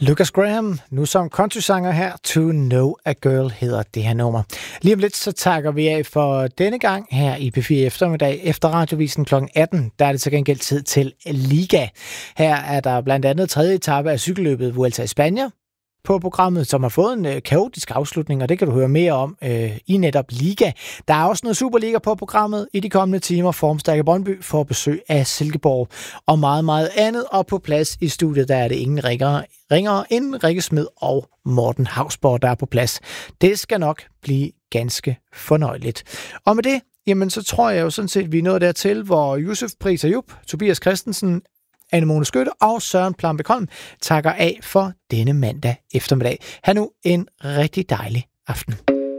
Lucas Graham, nu som countrysanger her, To Know a Girl hedder det her nummer. Lige om lidt så takker vi af for denne gang her i P4 eftermiddag. Efter radiovisen kl. 18, der er det til gengæld tid til Liga. Her er der blandt andet tredje etape af cykelløbet Vuelta i Spanien på programmet, som har fået en kaotisk afslutning, og det kan du høre mere om i netop Liga. Der er også noget Superliga på programmet i de kommende timer. Formstærke Brøndby får besøg af Silkeborg og meget, meget andet. Og på plads i studiet, der er det ingen ringere end Rikke Smed og Morten Hausborg, der er på plads. Det skal nok blive ganske fornøjeligt. Og med det, jamen så tror jeg jo sådan set, vi er nået dertil, hvor Yusuf Pris Ayub, Tobias Christensen, Anne-Mone Skytte og Søren Plambæk-Holm takker af for denne mandag eftermiddag. Ha' nu en rigtig dejlig aften.